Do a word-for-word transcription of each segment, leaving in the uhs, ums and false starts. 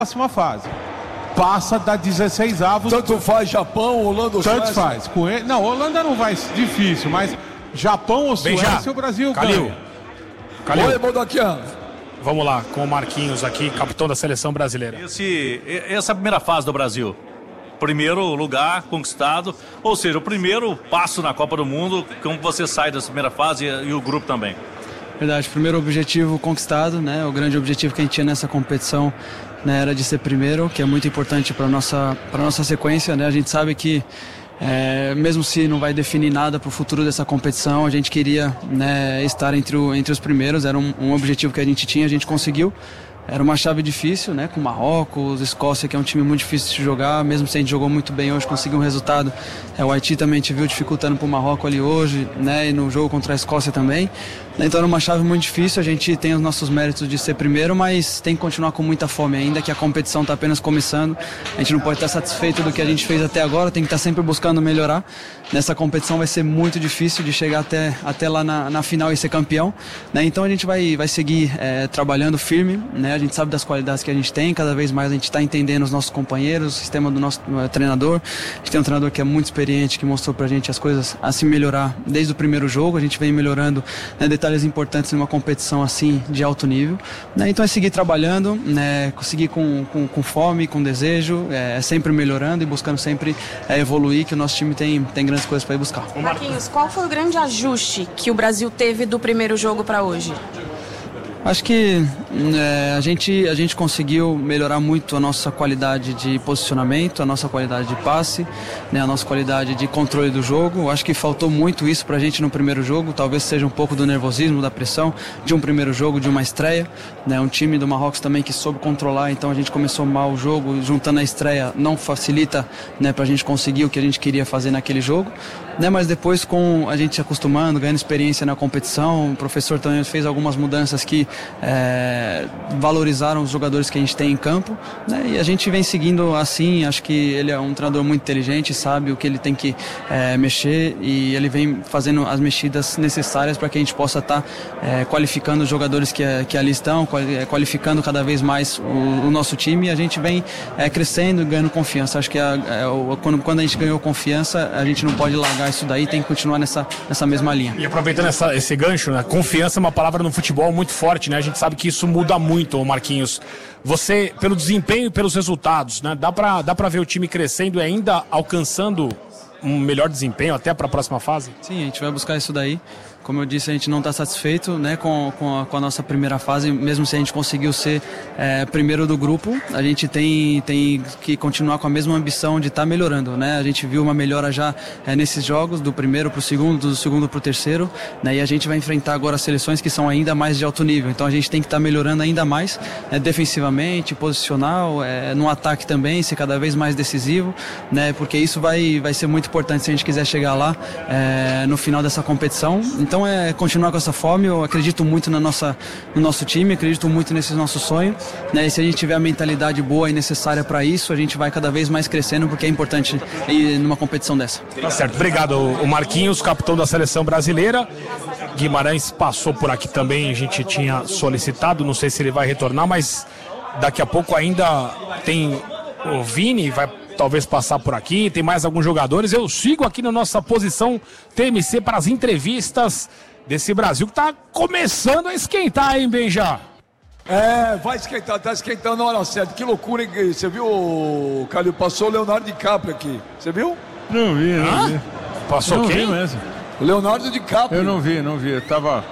próxima fase. Passa da dezesseis avos. Tanto faz Japão, Holanda ou Tanto Suécia? faz. Com ele, não, Holanda não vai difícil, mas Japão ou Bem Suécia, já. o Brasil Calil. ganha. Calil. Oi, Modaquian. Vamos lá, com o Marquinhos aqui, capitão da seleção brasileira. Esse, essa é a primeira fase do Brasil. Primeiro lugar conquistado, ou seja, o primeiro passo na Copa do Mundo, como você sai dessa primeira fase e, e o grupo também. Verdade, primeiro objetivo conquistado, né? O grande objetivo que a gente tinha nessa competição, né, era de ser primeiro, que é muito importante para nossa para nossa sequência, né? A gente sabe que é, mesmo se não vai definir nada para o futuro dessa competição, a gente queria, né, estar entre, o, entre os primeiros, era um, um objetivo que a gente tinha, a gente conseguiu. Era uma chave difícil, né? Com Marrocos, Escócia, que é um time muito difícil de jogar, mesmo se a gente jogou muito bem hoje, conseguiu um resultado. É, o Haiti também a gente viu dificultando para o Marrocos ali hoje, né? E no jogo contra a Escócia também. Então era uma chave muito difícil, a gente tem os nossos méritos de ser primeiro, mas tem que continuar com muita fome ainda, que a competição está apenas começando. A gente não pode estar satisfeito do que a gente fez até agora, tem que estar sempre buscando melhorar. Nessa competição vai ser muito difícil de chegar até, até lá na, na final e ser campeão, né? Então a gente vai, vai seguir é, trabalhando firme, né? A gente sabe das qualidades que a gente tem, cada vez mais a gente está entendendo os nossos companheiros, o sistema do nosso uh, treinador. A gente tem um treinador que é muito experiente, que mostrou pra gente as coisas a se melhorar desde o primeiro jogo. A gente vem melhorando, né, detalhes importantes numa competição assim de alto nível, né? Então é seguir trabalhando, né, seguir com, com, com fome, com desejo, é, é sempre melhorando e buscando sempre é, evoluir, que o nosso time tem, tem grandes coisas para ir buscar. Marquinhos, qual foi o grande ajuste que o Brasil teve do primeiro jogo para hoje? Acho que é, a, gente, a gente conseguiu melhorar muito a nossa qualidade de posicionamento, a nossa qualidade de passe, né, a nossa qualidade de controle do jogo. Acho que faltou muito isso pra gente no primeiro jogo, talvez seja um pouco do nervosismo, da pressão de um primeiro jogo, de uma estreia, né, um time do Marrocos também que soube controlar, então a gente começou mal o jogo, juntando a estreia não facilita, né, pra gente conseguir o que a gente queria fazer naquele jogo, né, mas depois com a gente se acostumando, ganhando experiência na competição, o professor também fez algumas mudanças que É, valorizaram os jogadores que a gente tem em campo, né? E a gente vem seguindo assim. Acho que ele é um treinador muito inteligente, sabe o que ele tem que é, mexer, e ele vem fazendo as mexidas necessárias para que a gente possa estar tá, é, qualificando os jogadores que, que ali estão, qualificando cada vez mais o, o nosso time, e a gente vem é, crescendo e ganhando confiança. Acho que a, a, quando, quando a gente ganhou confiança, a gente não pode largar isso daí, tem que continuar nessa, nessa mesma linha. E aproveitando essa, esse gancho, né? Confiança é uma palavra no futebol muito forte, né? A gente sabe que isso muda muito, Marquinhos. Você, pelo desempenho e pelos resultados, né? Dá pra, dá pra ver o time crescendo e ainda alcançando um melhor desempenho até para a próxima fase? Sim, a gente vai buscar isso daí. Como eu disse, a gente não está satisfeito, né, com, com, a, com a nossa primeira fase, mesmo se a gente conseguiu ser é, primeiro do grupo, a gente tem, tem que continuar com a mesma ambição de estar tá melhorando, né? A gente viu uma melhora já é, nesses jogos, do primeiro para o segundo, do segundo para o terceiro, né? E a gente vai enfrentar agora seleções que são ainda mais de alto nível, então a gente tem que estar tá melhorando ainda mais, né, defensivamente, posicional, é, no ataque também, ser cada vez mais decisivo, né? Porque isso vai, vai ser muito importante se a gente quiser chegar lá é, no final dessa competição. Então é continuar com essa fome. Eu acredito muito na nossa, no nosso time, acredito muito nesse nosso sonho, né? E se a gente tiver a mentalidade boa e necessária para isso, a gente vai cada vez mais crescendo, porque é importante ir numa competição dessa. Tá certo, obrigado. O Marquinhos, capitão da seleção brasileira. Guimarães passou por aqui também, a gente tinha solicitado, não sei se ele vai retornar, mas daqui a pouco ainda tem o Vini, vai talvez passar por aqui, tem mais alguns jogadores. Eu sigo aqui na nossa posição T M C para as entrevistas desse Brasil que tá começando a esquentar, hein, Benja? É, vai esquentar, tá esquentando na hora certa. Que loucura, hein? Você viu, Calil? Passou o Leonardo DiCaprio aqui. Você viu? Não vi, não Hã? vi. Passou não quem? Vi mesmo. O Leonardo DiCaprio. Eu não vi, não vi. Eu tava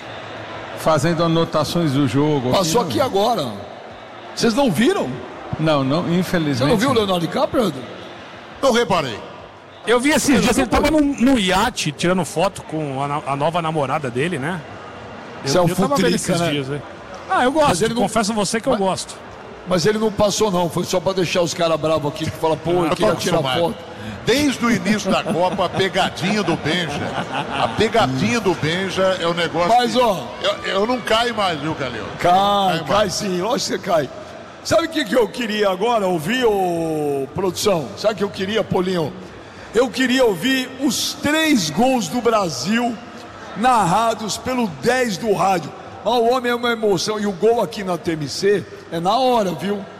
fazendo anotações do jogo. Passou aqui, aqui agora. Vocês não viram? Não, não, infelizmente. Você não viu o Leonardo DiCaprio? Não reparei. Eu vi esses dias, ele tava num, num iate tirando foto com a, a nova namorada dele, né? Eu, Você é um eu tava vendo futrica, esses né? dias, né? Ah, eu gosto, ele não- confesso a você que eu Mas- gosto. Mas ele não passou, não. Foi só pra deixar os caras bravos aqui, que fala, pô, eu Eu tô queria tirar acostumado. foto. Desde o início da Copa, a pegadinha do Benja. A pegadinha do Benja é o negócio. Mas, que- ó- Eu, eu não caio mais, viu, Calil? Cai, Cai cai mais. sim, lógico que você cai. Sabe o que, que eu queria agora ouvir, ô produção? Sabe o que eu queria, Paulinho? Eu queria ouvir os três gols do Brasil narrados pelo dez do rádio. Mas o homem é uma emoção, e o gol aqui na T M C é na hora, viu?